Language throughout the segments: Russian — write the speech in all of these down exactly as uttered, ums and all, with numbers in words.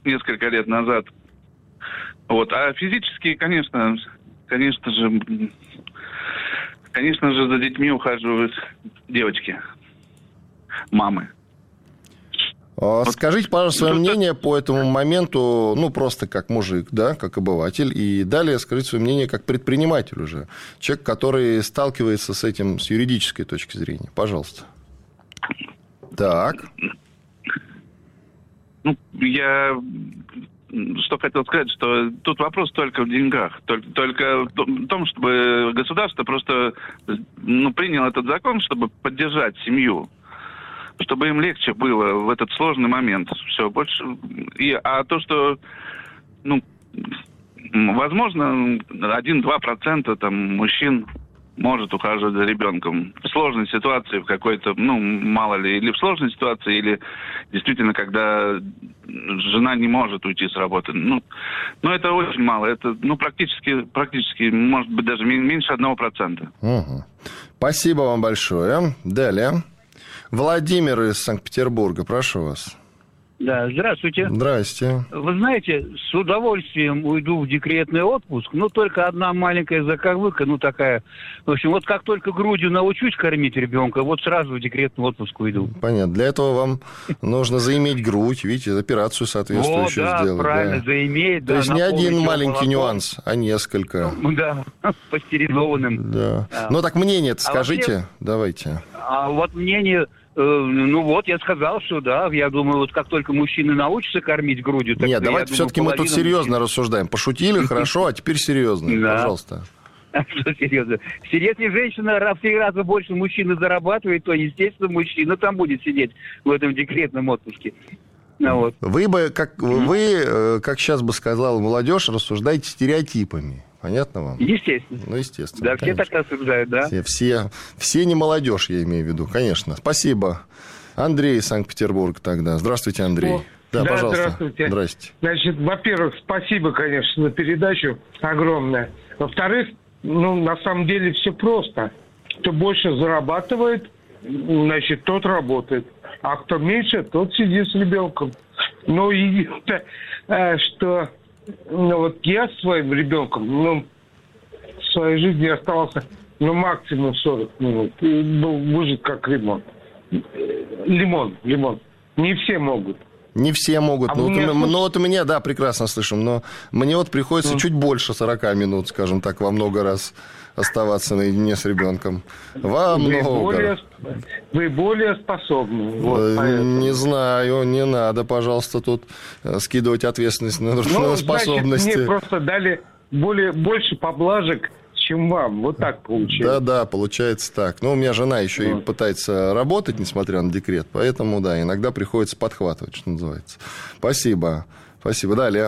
несколько лет назад. Вот. А физически, конечно, конечно же, конечно же, за детьми ухаживают девочки, мамы. Скажите, пожалуйста, свое мнение по этому моменту, ну, просто как мужик, да, как обыватель, и далее скажите свое мнение как предприниматель уже, человек, который сталкивается с этим с юридической точки зрения. Пожалуйста. Так. Ну, я что хотел сказать, что тут вопрос только в деньгах, только, только в том, чтобы государство просто ну, приняло этот закон, чтобы поддержать семью. Чтобы им легче было в этот сложный момент. Все, больше... И, а то, что, ну, возможно, один-два процента там мужчин может ухаживать за ребенком в сложной ситуации, в какой-то, ну, мало ли, или в сложной ситуации, или действительно, когда жена не может уйти с работы. Ну, ну это очень мало. Это, ну, практически, практически, может быть, даже меньше одного процента. Угу. Спасибо вам большое. Далее. Владимир из Санкт-Петербурга, прошу вас. Да, здравствуйте. Здрасте. Вы знаете, с удовольствием уйду в декретный отпуск, но только одна маленькая заковыка, ну такая. В общем, вот как только грудью научусь кормить ребенка, вот сразу в декретный отпуск уйду. Понятно. Для этого вам нужно заиметь грудь, видите, операцию соответствующую О, да, сделать. правильно, да. заиметь. То да, есть не один маленький молоком. нюанс, а несколько. Да, пастеризованным. Да. А. Ну так мнение-то А скажите, вообще, давайте. А вот мнение... Ну вот, я сказал, что да, я думаю, вот как только мужчины научатся кормить грудью... Так Нет, давайте все-таки мы тут серьезно мужчин... рассуждаем. Пошутили, хорошо, а теперь серьезно, да. Пожалуйста. Что серьезно? Если женщина в три раза больше мужчины зарабатывает, то, естественно, мужчина там будет сидеть в этом декретном отпуске. Ну, вот. Вы бы, как вы, как сейчас бы сказала молодежь, рассуждаете стереотипами. Понятно вам? Естественно. Ну, естественно. Да, конечно. Все так рассуждают, да. Все, все, все не молодежь, я имею в виду, конечно. Спасибо. Андрей из Санкт-Петербурга тогда. Здравствуйте, Андрей. О, да, да, пожалуйста. Здравствуйте. Здрасте. Значит, во-первых, спасибо, конечно, за передачу огромное. Во-вторых, ну, на самом деле все просто. Кто больше зарабатывает, значит, тот работает. А кто меньше, тот сидит с ребенком. Но единственное, что... Ну, вот я с своим ребенком, ну, в своей жизни оставался, ну, максимум сорок минут. И был выжит как лимон. Лимон, лимон. Не все могут. Не все могут. А ну, мне... вот, ну, вот у меня, да, прекрасно слышим, но мне вот приходится mm. чуть больше сорок минут, скажем так, во много раз оставаться наедине с ребенком. Во вы много. Более, вы более способны. Вот, не знаю, не надо, пожалуйста, тут скидывать ответственность на, ну, на способности. Значит, мне просто дали более, больше поблажек, чем вам. Вот так получается. Да, да, получается так. Но у меня жена еще вот. и пытается работать, несмотря на декрет. Поэтому, да, иногда приходится подхватывать, что называется. Спасибо. Спасибо. Далее.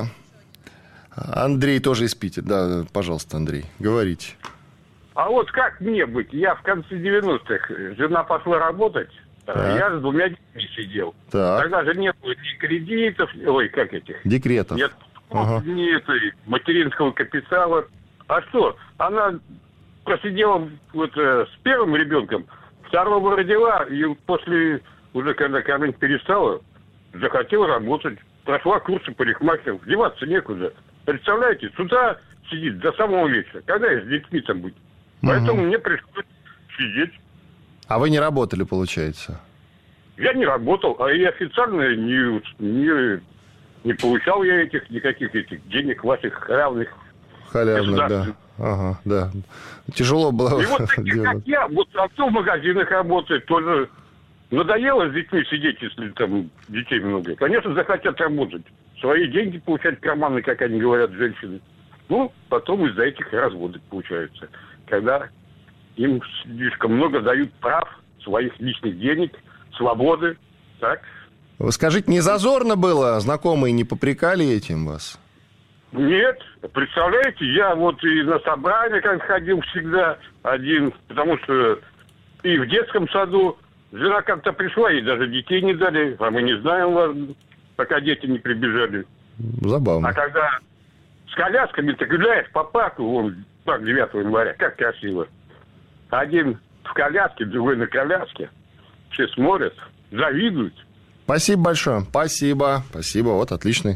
Андрей тоже из Питера. Да, пожалуйста, Андрей, говорите. А вот как мне быть? Я в конце девяностых, жена пошла работать, так. Я с двумя детьми сидел. Так. Тогда же не было ни кредитов, ой, как этих? Декретов. Нет, ага. ни этой материнского капитала. А что? Она просидела вот э, с первым ребенком, второго родила, и после, уже когда кормить перестала, захотела работать. Прошла курсы парикмахеров, деваться некуда. Представляете, с утра сидит до самого вечера. Когда я с детьми там быть? Поэтому угу. мне пришлось сидеть. А вы не работали, получается? Я не работал, а и официально не, не, не получал я этих никаких этих денег ваших халявных. Халявных, да. Ага, да. Тяжело было. И вот такие, как я, вот а кто в магазинах работает, тоже надоело с детьми сидеть, если там детей много. Конечно, захотят работать. Свои деньги получать карманы, как они говорят, женщины. Ну, потом из-за этих разводов получаются. Когда им слишком много дают прав, своих личных денег, свободы. Так? Вы скажите, не зазорно было? Знакомые не попрекали этим вас? Нет. Представляете, я вот и на собрание как ходил всегда один, потому что и в детском саду жена как-то пришла, ей даже детей не дали, а мы не знаем вас, пока дети не прибежали. Забавно. А когда с колясками ты гуляешь по парку, вон, парк девятого января, как красиво. Один в коляске, другой на коляске. Все смотрят, завидуют. Спасибо большое. Спасибо. Спасибо. Вот отличный